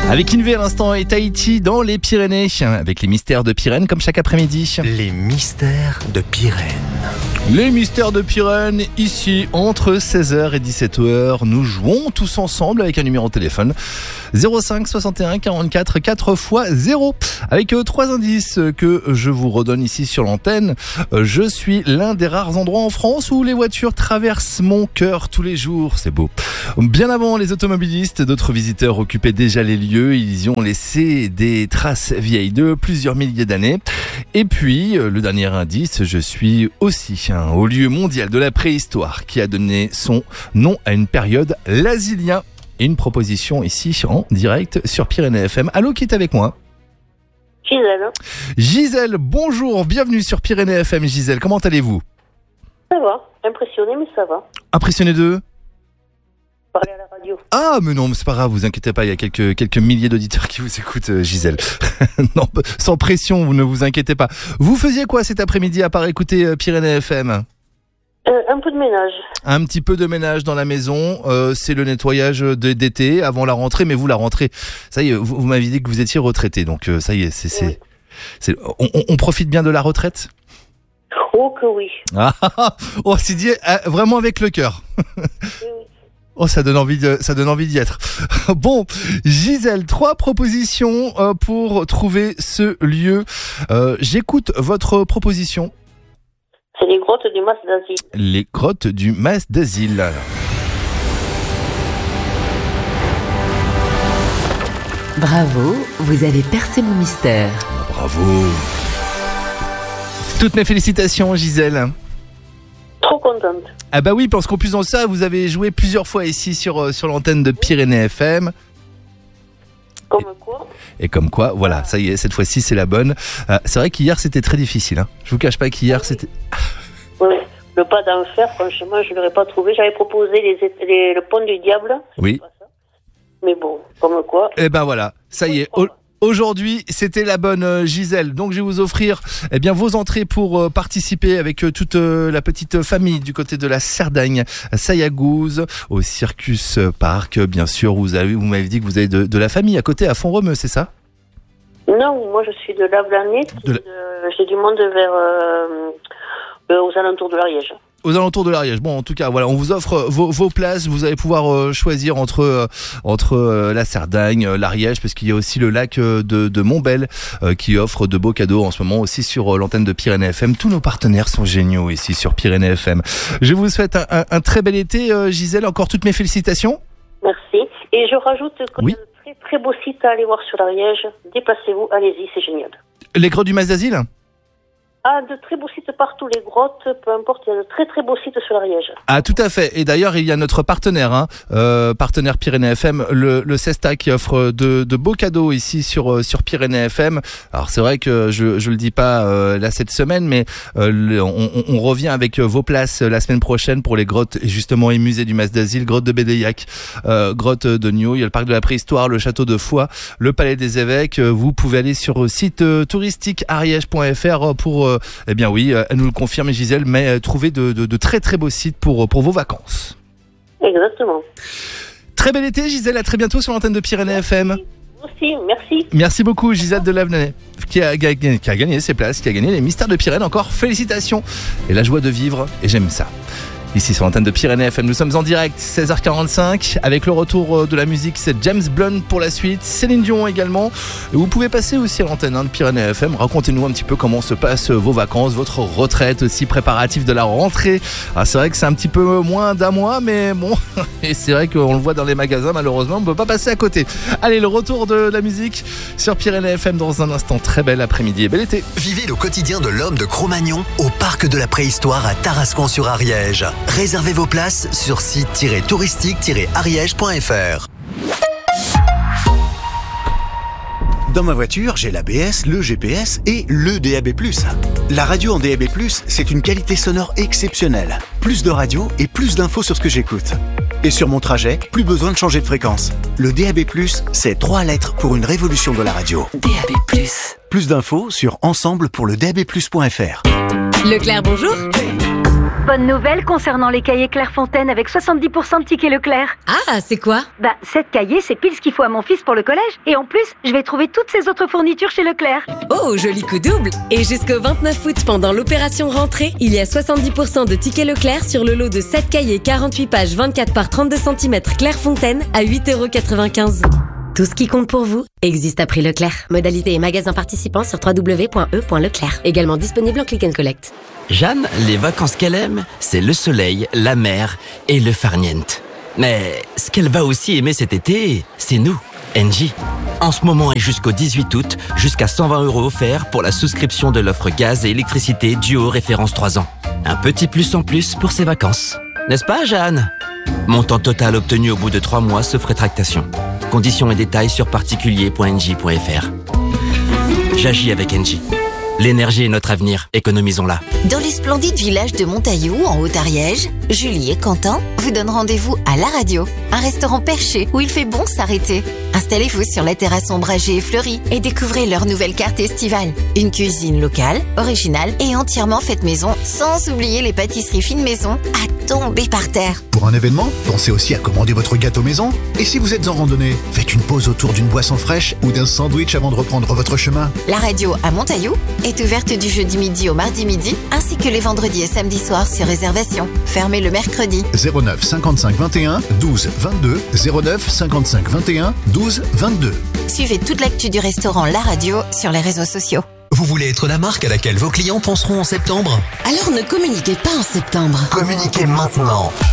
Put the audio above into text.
Avec Invé à l'instant et Tahiti dans les Pyrénées, avec les mystères de Pyrène comme chaque après-midi. Les mystères de Pyrène. Les mystères de Pyrène, ici, entre 16h et 17h, nous jouons tous ensemble avec un numéro de téléphone 05 61 44 4x0 avec 3 indices que je vous redonne ici sur l'antenne. Je suis l'un des rares endroits en France où les voitures traversent mon cœur tous les jours, c'est beau. Bien avant les automobilistes, d'autres visiteurs occupaient déjà les lieux, ils y ont laissé des traces vieilles de plusieurs milliers d'années. Et puis, le dernier indice, je suis aussi au lieu mondial de la préhistoire qui a donné son nom à une période, l'Asilien. Et une proposition ici en direct sur Pyrénées FM. Allô, qui est avec moi ? Gisèle. Gisèle, bonjour, bienvenue sur Pyrénées FM. Gisèle, comment allez-vous ? Ça va, impressionné mais ça va. Impressionné de ? Parler à la radio. Ah, mais non, mais c'est pas grave, vous inquiétez pas, il y a quelques milliers d'auditeurs qui vous écoutent, Gisèle. Non, sans pression, vous ne vous inquiétez pas. Vous faisiez quoi cet après-midi à part écouter Pyrénées FM ? Un peu de ménage. Un petit peu de ménage dans la maison, c'est le nettoyage d'été avant la rentrée, mais vous la rentrée, ça y est, vous m'avez dit que vous étiez retraité, donc ça y est, Oui. on profite bien de la retraite ? Oh que oui. Oh, c'est dit vraiment avec le cœur. Oui. Oh, ça donne envie d'y être. Bon, Gisèle, 3 propositions pour trouver ce lieu. J'écoute votre proposition. C'est les grottes du Mas d'Asie. Les grottes du Mas d'Asie. Bravo, vous avez percé mon mystère. Bravo. Toutes mes félicitations, Gisèle. Trop contente. Ah bah oui, parce qu'en plus de ça, vous avez joué plusieurs fois ici sur l'antenne de Pyrénées FM. Comme quoi. Et comme quoi, voilà, ça y est, cette fois-ci, c'est la bonne. C'est vrai qu'hier, c'était très difficile. Hein. Je vous cache pas qu'hier, c'était... Oui, le pas d'enfer, franchement, je ne l'aurais pas trouvé. J'avais proposé le pont du diable. Oui. Pas ça. Mais bon, comme quoi. Et ben voilà, ça y est. Aujourd'hui, c'était la bonne Gisèle. Donc, je vais vous offrir vos entrées pour participer avec toute la petite famille du côté de la Cerdagne, à Sayagouz, au Circus Park. Bien sûr, vous m'avez dit que vous avez de la famille à côté, à Font-Romeu, c'est ça ? Non, moi je suis de Lavelanet. J'ai du monde aux alentours de l'Ariège. Aux alentours de l'Ariège. Bon, en tout cas, voilà, on vous offre vos places. Vous allez pouvoir choisir entre la Cerdagne, l'Ariège, parce qu'il y a aussi le lac de Montbel qui offre de beaux cadeaux en ce moment aussi sur l'antenne de Pyrénées FM. Tous nos partenaires sont géniaux ici sur Pyrénées FM. Je vous souhaite un très bel été, Gisèle. Encore toutes mes félicitations. Merci. Et je rajoute qu'il Oui. y a de très très beaux sites à aller voir sur l'Ariège. Déplacez-vous, allez-y, c'est génial. Les grottes du Mas d'Asie ? Ah, de très beaux sites partout, les grottes, peu importe, il y a de très très beaux sites sur l'Ariège. Ah, tout à fait. Et d'ailleurs, il y a notre partenaire, partenaire Pyrénées FM, le CESTA, qui offre de beaux cadeaux ici sur Pyrénées FM. Alors, c'est vrai que je le dis pas là cette semaine, mais on revient avec vos places la semaine prochaine pour les grottes, justement, et musées du Mas d'Asie, grotte de Bédéiac, grotte de Niaux, il y a le parc de la préhistoire, le château de Foix, le palais des évêques. Vous pouvez aller sur le site touristique ariège.fr pour elle nous le confirme Gisèle, mais trouver de très très beaux sites pour vos vacances. Exactement. Très bel été Gisèle, à très bientôt sur l'antenne de Pyrénées FM. Aussi, merci. Merci beaucoup Gisèle de Lavelanet qui a gagné ses places, qui a gagné les mystères de Pyrène. Encore félicitations et la joie de vivre, et j'aime ça. Ici sur l'antenne de Pyrénées FM, nous sommes en direct, 16h45, avec le retour de la musique, c'est James Blunt pour la suite, Céline Dion également. Et vous pouvez passer aussi à l'antenne de Pyrénées FM, racontez-nous un petit peu comment se passent vos vacances, votre retraite aussi, préparatif de la rentrée. Ah, c'est vrai que c'est un petit peu moins d'un mois, mais bon, et c'est vrai qu'on le voit dans les magasins, malheureusement, on ne peut pas passer à côté. Allez, le retour de la musique sur Pyrénées FM dans un instant, très bel après-midi et bel été. Vivez le quotidien de l'homme de Cro-Magnon au parc de la préhistoire à Tarascon-sur-Ariège. Réservez vos places sur site-touristique-ariège.fr. Dans ma voiture, j'ai l'ABS, le GPS et le DAB+. La radio en DAB+, c'est une qualité sonore exceptionnelle. Plus de radio et plus d'infos sur ce que j'écoute. Et sur mon trajet, plus besoin de changer de fréquence. Le DAB+, c'est 3 lettres pour une révolution de la radio. DAB+. Plus d'infos sur ensemble pour le DAB+.fr. Leclerc, bonjour. Bonne nouvelle concernant les cahiers Clairefontaine avec 70% de tickets Leclerc. Ah, c'est quoi? 7 cahiers, c'est pile ce qu'il faut à mon fils pour le collège. Et en plus, je vais trouver toutes ces autres fournitures chez Leclerc. Oh, joli coup double! Et jusqu'au 29 août, pendant l'opération rentrée, il y a 70% de tickets Leclerc sur le lot de 7 cahiers 48 pages 24 par 32 cm Clairefontaine à 8,95 €. Tout ce qui compte pour vous existe à prix Leclerc. Modalité et magasins participants sur www.e.leclerc. Également disponible en click and collect. Jeanne, les vacances qu'elle aime, c'est le soleil, la mer et le farniente. Mais ce qu'elle va aussi aimer cet été, c'est nous, Engie. En ce moment et jusqu'au 18 août, jusqu'à 120 € offerts pour la souscription de l'offre gaz et électricité duo référence 3 ans. Un petit plus en plus pour ses vacances. N'est-ce pas, Jeanne? Montant total obtenu au bout de 3 mois sauf rétractation. Conditions et détails sur particulier.engie.fr. J'agis avec Engie. L'énergie est notre avenir, économisons-la. Dans les splendides villages de Montaillou, en Haute-Ariège, Julie et Quentin vous donnent rendez-vous à La Radio, un restaurant perché où il fait bon s'arrêter. Installez-vous sur la terrasse ombragée et fleurie et découvrez leur nouvelle carte estivale. Une cuisine locale, originale et entièrement faite maison, sans oublier les pâtisseries fines maison à tomber par terre. Pour un événement, pensez aussi à commander votre gâteau maison. Et si vous êtes en randonnée, faites une pause autour d'une boisson fraîche ou d'un sandwich avant de reprendre votre chemin. La Radio à Montaillou est ouverte du jeudi midi au mardi midi, ainsi que les vendredis et samedis soirs sur réservation. Fermée le mercredi. 09 55 21 12 22 09 55 21 12 22. Suivez toute l'actu du restaurant La Radio sur les réseaux sociaux. Vous voulez être la marque à laquelle vos clients penseront en septembre? Alors ne communiquez pas en septembre. Communiquez maintenant.